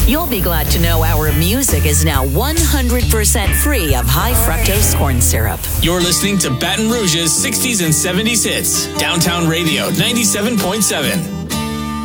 You'll be glad to know our music is now 100% free of high fructose corn syrup. You're listening to Baton Rouge's 60s and 70s hits. Downtown Radio 97.7.